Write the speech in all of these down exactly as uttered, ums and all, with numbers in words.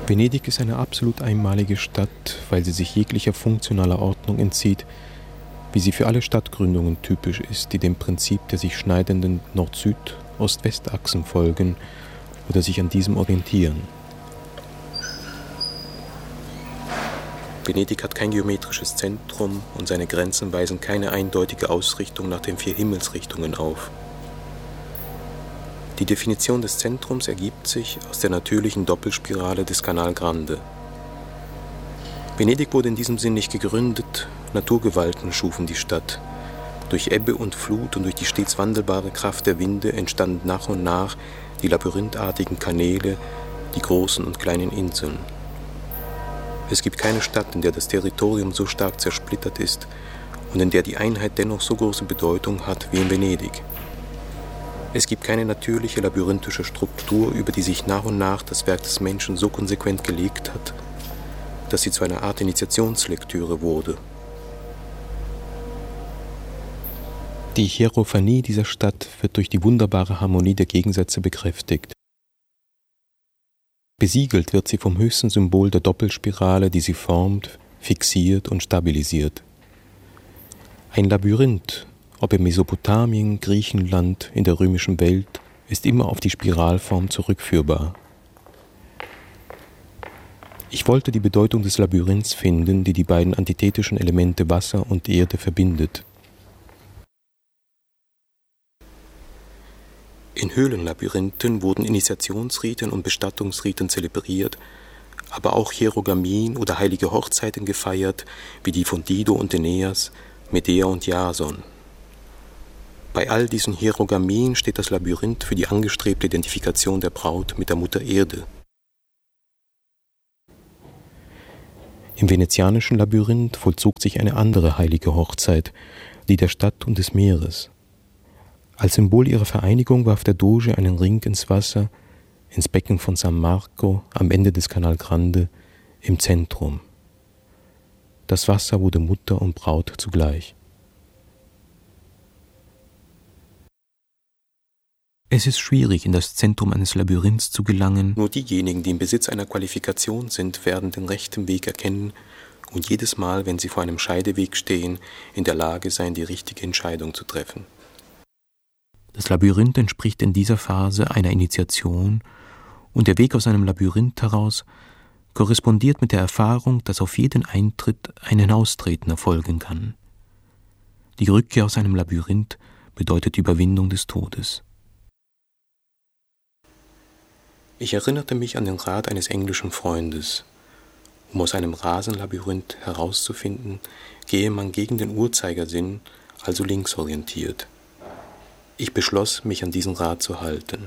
Venedig ist eine absolut einmalige Stadt, weil sie sich jeglicher funktionaler Ordnung entzieht, wie sie für alle Stadtgründungen typisch ist, die dem Prinzip der sich schneidenden Nord-Süd-, Ost-West-Achsen folgen oder sich an diesem orientieren. Venedig hat kein geometrisches Zentrum und seine Grenzen weisen keine eindeutige Ausrichtung nach den vier Himmelsrichtungen auf. Die Definition des Zentrums ergibt sich aus der natürlichen Doppelspirale des Canal Grande. Venedig wurde in diesem Sinn nicht gegründet, Naturgewalten schufen die Stadt. Durch Ebbe und Flut und durch die stets wandelbare Kraft der Winde entstanden nach und nach die labyrinthartigen Kanäle, die großen und kleinen Inseln. Es gibt keine Stadt, in der das Territorium so stark zersplittert ist und in der die Einheit dennoch so große Bedeutung hat wie in Venedig. Es gibt keine natürliche labyrinthische Struktur, über die sich nach und nach das Werk des Menschen so konsequent gelegt hat, dass sie zu einer Art Initiationslektüre wurde. Die Hierophanie dieser Stadt wird durch die wunderbare Harmonie der Gegensätze bekräftigt. Besiegelt wird sie vom höchsten Symbol der Doppelspirale, die sie formt, fixiert und stabilisiert. Ein Labyrinth, ob in Mesopotamien, Griechenland, in der römischen Welt, ist immer auf die Spiralform zurückführbar. Ich wollte die Bedeutung des Labyrinths finden, die die beiden antithetischen Elemente Wasser und Erde verbindet. In Höhlenlabyrinthen wurden Initiationsriten und Bestattungsriten zelebriert, aber auch Hierogamien oder heilige Hochzeiten gefeiert, wie die von Dido und Aeneas, Medea und Jason. Bei all diesen Hierogamien steht das Labyrinth für die angestrebte Identifikation der Braut mit der Mutter Erde. Im venezianischen Labyrinth vollzog sich eine andere heilige Hochzeit, die der Stadt und des Meeres. Als Symbol ihrer Vereinigung warf der Doge einen Ring ins Wasser, ins Becken von San Marco, am Ende des Canal Grande, im Zentrum. Das Wasser wurde Mutter und Braut zugleich. Es ist schwierig, in das Zentrum eines Labyrinths zu gelangen. Nur diejenigen, die im Besitz einer Qualifikation sind, werden den rechten Weg erkennen und jedes Mal, wenn sie vor einem Scheideweg stehen, in der Lage sein, die richtige Entscheidung zu treffen. Das Labyrinth entspricht in dieser Phase einer Initiation und der Weg aus einem Labyrinth heraus korrespondiert mit der Erfahrung, dass auf jeden Eintritt ein Hinaustreten erfolgen kann. Die Rückkehr aus einem Labyrinth bedeutet die Überwindung des Todes. Ich erinnerte mich an den Rat eines englischen Freundes. Um aus einem Rasenlabyrinth herauszufinden, gehe man gegen den Uhrzeigersinn, also linksorientiert. Ich beschloss, mich an diesen Rat zu halten.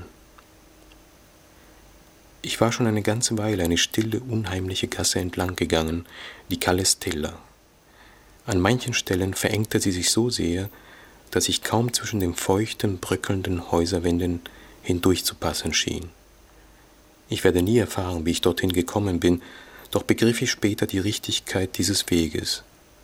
Ich war schon eine ganze Weile eine stille, unheimliche Gasse entlang gegangen, die Calle Stella. An manchen Stellen verengte sie sich so sehr, dass ich kaum zwischen den feuchten, bröckelnden Häuserwänden hindurchzupassen schien. Ich werde nie erfahren, wie ich dorthin gekommen bin, doch begriff ich später die Richtigkeit dieses Weges.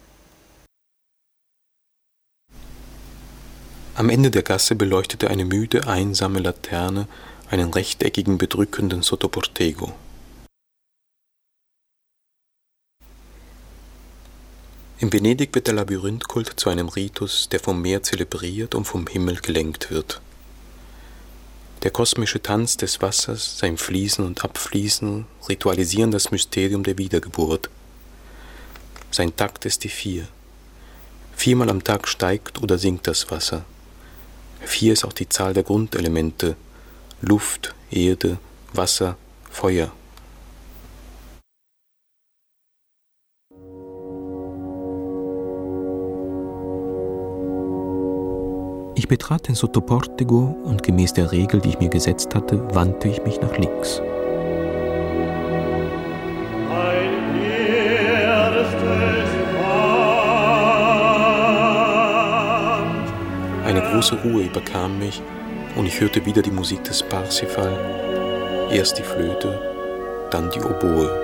Am Ende der Gasse beleuchtete eine müde, einsame Laterne einen rechteckigen, bedrückenden Sottoportego. In Venedig wird der Labyrinthkult zu einem Ritus, der vom Meer zelebriert und vom Himmel gelenkt wird. Der kosmische Tanz des Wassers, sein Fließen und Abfließen ritualisieren das Mysterium der Wiedergeburt. Sein Takt ist die Vier. Viermal am Tag steigt oder sinkt das Wasser. Vier ist auch die Zahl der Grundelemente: Luft, Erde, Wasser, Feuer. Ich betrat den Sottoportego und gemäß der Regel, die ich mir gesetzt hatte, wandte ich mich nach links. Eine große Ruhe überkam mich und ich hörte wieder die Musik des Parsifal, erst die Flöte, dann die Oboe.